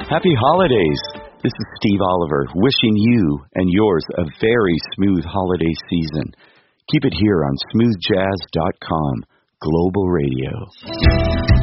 Happy holidays. This is Steve Oliver, wishing you and yours a very smooth holiday season. Keep it here on smoothjazz.com, Global Radio.